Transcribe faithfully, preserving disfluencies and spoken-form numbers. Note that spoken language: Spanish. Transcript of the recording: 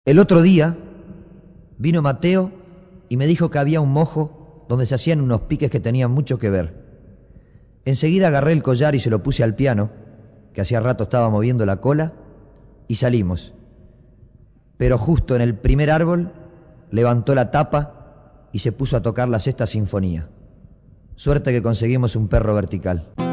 El otro día vino Mateo y me dijo que había un mojo donde se hacían unos piques que tenían mucho que ver. Enseguida agarré el collar y se lo puse al piano, que hacía rato estaba moviendo la cola, y salimos. Pero justo en el primer árbol levantó la tapa y se puso a tocar la Sexta Sinfonía. Suerte que conseguimos un perro vertical.